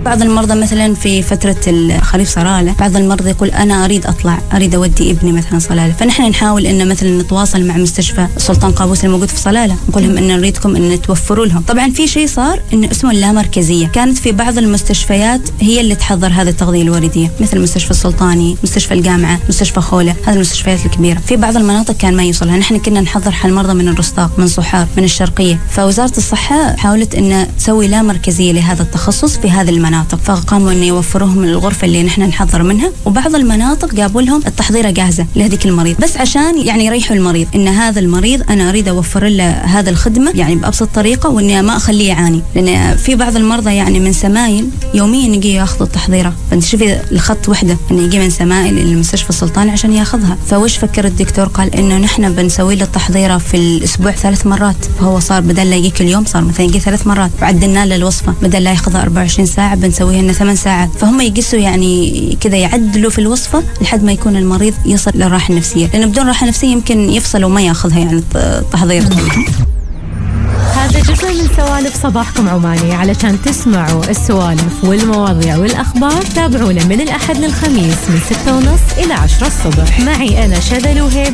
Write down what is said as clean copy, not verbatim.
بعض المرضى مثلا في فترة الخريف صلالة، بعض المرضى يقول أنا أريد أطلع، أريد أودي ابني مثلا صلالة، فنحن نحاول إن مثلا نتواصل مع مستشفى السلطان قابوس الموجود في صلالة، نقول لهم إن نريدكم إن توفروا لهم. طبعا في شيء صار إنه اسمه اللامركزية، كانت في بعض المستشفيات هي اللي تحضر هذه التغذية الوردية، مثل مستشفى السلطاني، مستشفى الجامعة، مستشفى خولة، هذه المستشفيات الكبيرة. في بعض المناطق كان ما يوصلها، نحن كنا نحضر حال مرضى من الرستاق، من صحار، من الشرقية، فوزارة الصحة حاولت إن تسوي لامركزية لهذا التخصص في هذه المناطق، فقاموا إن يوفروهم الغرفة اللي نحن نحضر منها، وبعض المناطق جابوا لهم التحضيرة جاهزة لهذيك المريض، بس عشان يعني يريحوا المريض إن هذا المريض أنا أريد أوفر له هذا الخدمة يعني بأبسط طريقة، وإني ما أخليه يعاني، لأن في بعض المرضى يعني من سمايل يوميا يجي ياخذ التحضيرة، فأنت شوفي الخط وحدة إنه يجي من سمايل للمستشفى السلطاني عشان ياخذها. فوش فكر الدكتور؟ قال إنه نحن بنسوي له التحضيرة في الأسبوع 3 مرات، فهو صار بدل لا يجيك اليوم صار مثلا يجي 3 مرات، وعدلنا له الوصفة بدل لا ياخذها 24 ساعة بنسويها لنا 8 ساعات، فهم يقسوا يعني كذا يعدلوا في الوصفة لحد ما يكون المريض يصل للراحة النفسية، لأنه بدون راحة نفسية يمكن يفصل وما ياخذها يعني التحضير. هذا جزء من سوالف صباحكم عماني، علشان تسمعوا السوالف والمواضيع والأخبار تابعونا من الأحد للخميس من 6:30 إلى 10 الصبح. معي أنا شذى الوهيبي.